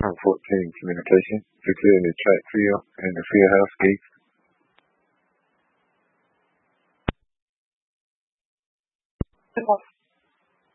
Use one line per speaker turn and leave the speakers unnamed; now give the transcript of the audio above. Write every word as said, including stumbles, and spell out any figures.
one fourteen communication. Secure the track field and the field house gates.
Good one.